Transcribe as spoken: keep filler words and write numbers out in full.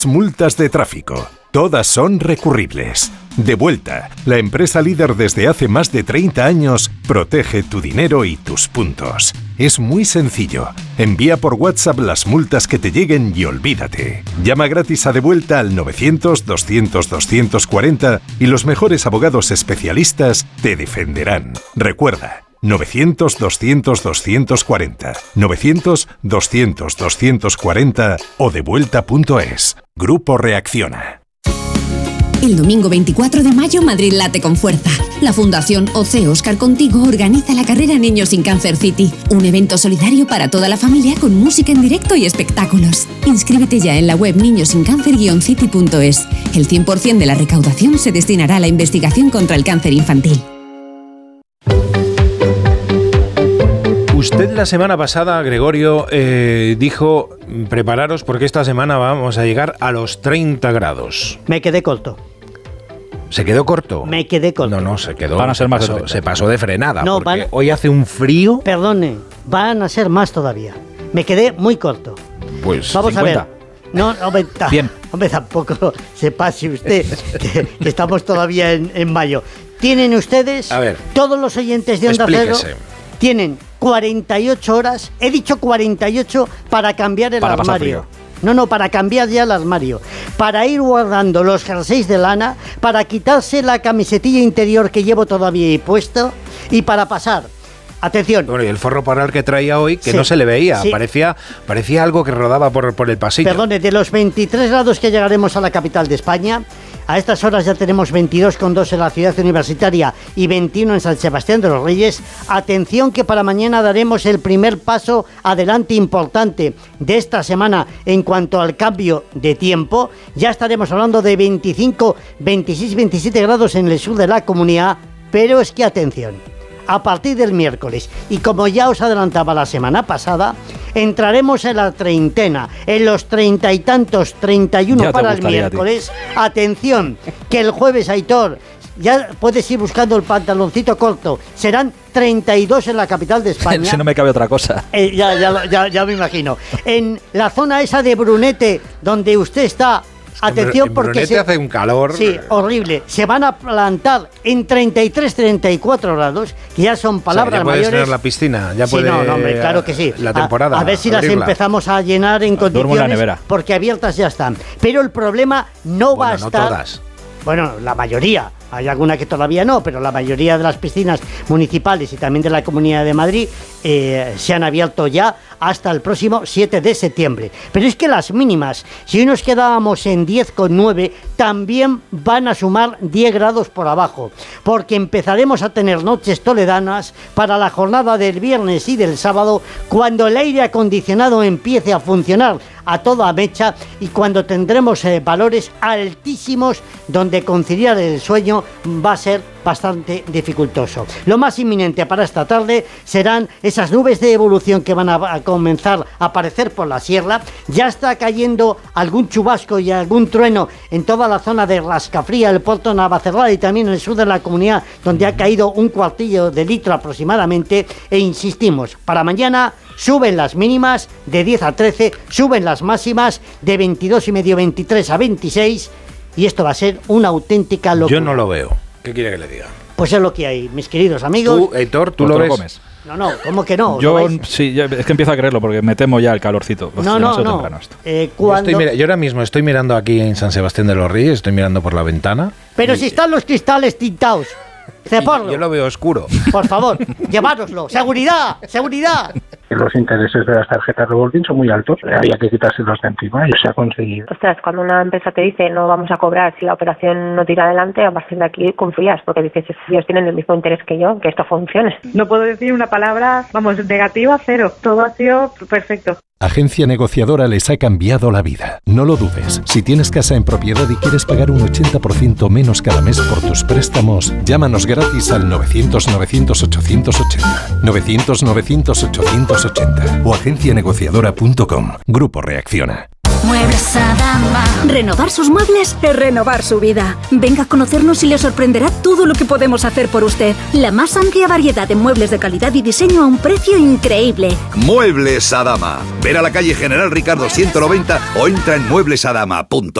Multas de tráfico. Todas son recurribles. Devuelta, la empresa líder desde hace más de treinta años, protege tu dinero y tus puntos. Es muy sencillo. Envía por WhatsApp las multas que te lleguen y olvídate. Llama gratis a Devuelta al novecientos, doscientos, doscientos cuarenta y los mejores abogados especialistas te defenderán. Recuerda, novecientos, doscientos, doscientos cuarenta, novecientos, doscientos, doscientos cuarenta o devuelta punto es. Grupo Reacciona. El domingo veinticuatro de mayo, Madrid late con fuerza. La Fundación O C Oscar Contigo organiza la carrera Niños sin Cáncer City, un evento solidario para toda la familia con música en directo y espectáculos. Inscríbete ya en la web niños sin cáncer guion city punto es. El cien por ciento de la recaudación se destinará a la investigación contra el cáncer infantil. Usted la semana pasada, Gregorio, eh, dijo, prepararos porque esta semana vamos a llegar a los treinta grados. Me quedé corto. ¿Se quedó corto? Me quedé corto. No, no, se quedó. Van a ser más pasó, de se pasó de frenada. No, porque van, hoy hace un frío. Perdone, van a ser más todavía. Me quedé muy corto. Pues vamos cincuenta. a ver. No, hombre, ta, Bien. hombre, tampoco se pase usted, que, que estamos todavía en, en mayo. Tienen ustedes, a ver, todos los oyentes de Onda Cero, tienen cuarenta y ocho horas, he dicho cuarenta y ocho para cambiar el para armario. No, no, para cambiar ya el armario, para ir guardando los jerseys de lana, para quitarse la camisetilla interior que llevo todavía ahí puesto y para pasar. Atención. Bueno, y el forro polar que traía hoy, que sí, no se le veía, sí. parecía, parecía algo que rodaba por, por el pasillo. Perdone, de los veintitrés grados que llegaremos a la capital de España, a estas horas ya tenemos veintidós coma dos en la ciudad universitaria y veintiuno en San Sebastián de los Reyes. Atención que para mañana daremos el primer paso adelante importante de esta semana en cuanto al cambio de tiempo. Ya estaremos hablando de veinticinco, veintiséis, veintisiete grados en el sur de la comunidad, pero es que atención, a partir del miércoles, y como ya os adelantaba la semana pasada, entraremos en la treintena, en los treinta y tantos, treinta y uno para el miércoles. Atención, que el jueves, Aitor, ya puedes ir buscando el pantaloncito corto, serán treinta y dos en la capital de España. Si no me cabe otra cosa. Eh, ya, ya, ya, ya me imagino. En la zona esa de Brunete, donde usted está, atención, en porque Brunete se, hace un calor. Sí, horrible. Se van a plantar en treinta y tres, treinta y cuatro grados, que ya son palabras o sea, ya puedes mayores. tener la piscina, ya sí, puede. no, no, hombre, claro que sí. La temporada. A, a ver si abrirla. las empezamos a llenar en condiciones. Duermo en la nevera. Porque abiertas ya están. Pero el problema no bueno, va a no estar. Todas. Bueno, la mayoría. Hay alguna que todavía no, pero la mayoría de las piscinas municipales y también de la Comunidad de Madrid eh, se han abierto ya hasta el próximo siete de septiembre. Pero es que las mínimas, si hoy nos quedábamos en diez coma nueve, también van a sumar diez grados por abajo, porque empezaremos a tener noches toledanas para la jornada del viernes y del sábado, cuando el aire acondicionado empiece a funcionar a toda mecha y cuando tendremos eh, valores altísimos donde conciliar el sueño va a ser bastante dificultoso. Lo más inminente para esta tarde serán esas nubes de evolución que van a, a comenzar a aparecer por la sierra. Ya está cayendo algún chubasco y algún trueno en toda la zona de Rascafría, el puerto Navacerrada y también en el sur de la comunidad, donde ha caído un cuartillo de litro aproximadamente. E insistimos, para mañana suben las mínimas de diez a trece, suben las máximas de veintidós y medio, veintitrés a veintiséis, y esto va a ser una auténtica locura. Yo no lo veo. ¿Qué quiere que le diga? Pues es lo que hay, mis queridos amigos. Tú, Héctor, ¿tú Pues lo te ves? lo comes. No, no, ¿cómo que no? Yo sí, ya, es que empiezo a creerlo porque me temo ya el calorcito. No, no, no. Eh, cuando... yo, estoy, yo ahora mismo estoy mirando aquí en San Sebastián de los Reyes, estoy mirando por la ventana. Pero y... si están los cristales tintados. Ceporro. Yo lo veo oscuro. Por favor, llevároslo. ¡Seguridad! ¡Seguridad! Los intereses de las tarjetas revolving son muy altos, había que quitárselos de encima y se ha conseguido. Ostras, cuando una empresa te dice no vamos a cobrar si la operación no tira adelante, a partir de aquí confías, porque dices, ellos tienen el mismo interés que yo, que esto funcione. No puedo decir una palabra, vamos, negativa, cero. Todo ha sido perfecto. Agencia Negociadora les ha cambiado la vida. No lo dudes. Si tienes casa en propiedad y quieres pagar un ochenta por ciento menos cada mes por tus préstamos, llámanos gratis al novecientos, novecientos, ochocientos ochenta. novecientos, novecientos, ochocientos ochenta o agencia negociadora punto com. Grupo Reacciona. Muebles Adama. Renovar sus muebles es renovar su vida. Venga a conocernos y le sorprenderá todo lo que podemos hacer por usted. La más amplia variedad de muebles de calidad y diseño a un precio increíble. Muebles Adama. Ver a la calle General Ricardo ciento noventa o entra en mueblesadama punto com.